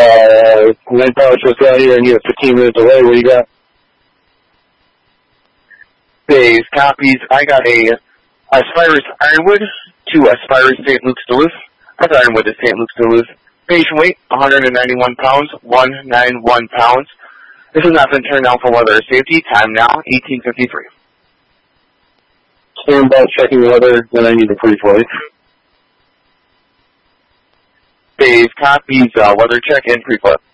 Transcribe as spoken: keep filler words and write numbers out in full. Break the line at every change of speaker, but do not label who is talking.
Uh, nine Power just out here and you have fifteen minutes away. What do you got?
Days, copies. I got a Aspirus Ironwood to Aspirus Saint Luke's Duluth. That's Ironwood to Saint Luke's Duluth. Patient weight, one hundred ninety-one pounds, one hundred ninety-one pounds. This has not been turned down for weather or safety. Time now, eighteen fifty-three.
Stand by checking weather, then I need a pre-flight.
Days, copies, uh, weather check, and pre-flip.